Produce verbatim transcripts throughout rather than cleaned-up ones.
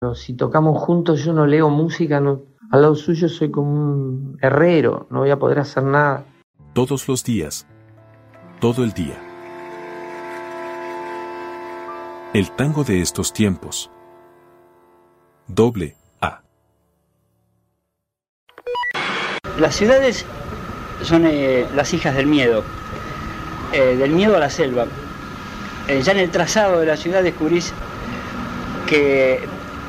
Pero si tocamos juntos, yo no leo música, no, al lado suyo soy como un herrero, no voy a poder hacer nada. Todos los días, todo el día. El tango de estos tiempos. Doble A. Las ciudades son eh, las hijas del miedo, eh, del miedo a la selva. Eh, ya en el trazado de la ciudad descubrís que,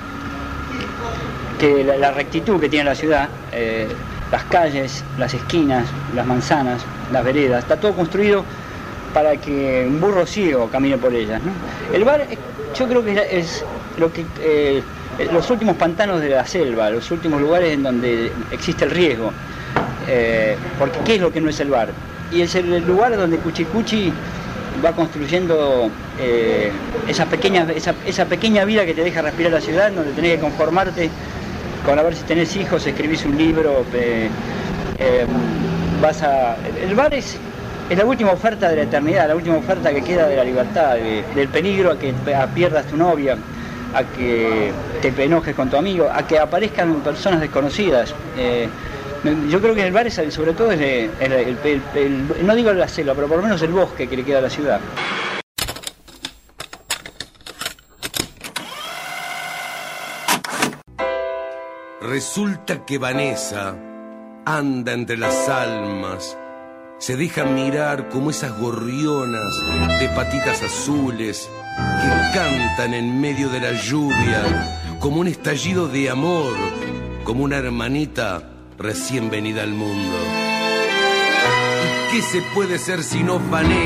que la, la rectitud que tiene la ciudad, eh, las calles, las esquinas, las manzanas, las veredas, está todo construido para que un burro ciego camine por ellas, ¿no? El bar, yo creo que es lo que eh, los últimos pantanos de la selva, los últimos lugares en donde existe el riesgo. Eh, porque ¿qué es lo que no es el bar? Y es el lugar donde Cuchicuchi va construyendo eh, esa, pequeña, esa, esa pequeña vida que te deja respirar la ciudad, donde tenés que conformarte con a ver si tenés hijos, escribís un libro, eh, eh, vas a... El bar es, es la última oferta de la eternidad, la última oferta que queda de la libertad, de, del peligro a que a pierdas tu novia, a que te enojes con tu amigo, a que aparezcan personas desconocidas. Eh, yo creo que el bar es, sobre todo, es el, el, el, el, el, no digo la selva, pero por lo menos el bosque que le queda a la ciudad. Resulta que Vanessa anda entre las almas, se deja mirar como esas gorrionas de patitas azules que cantan en medio de la lluvia, como un estallido de amor, como una hermanita recién venida al mundo. ¿Y qué se puede ser si no Vanessa?